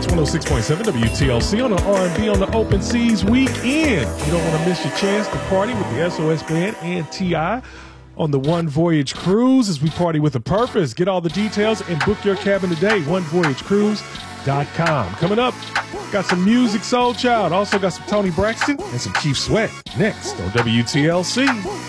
It's 106.7 WTLC on the R&B on the Open Seas weekend. You don't want to miss your chance to party with the SOS Band and T.I. on the One Voyage Cruise as we party with a purpose. Get all the details and book your cabin today, onevoyagecruise.com. Coming up, got some music, Soul Child. Also got some Tony Braxton and some Keith Sweat next on WTLC.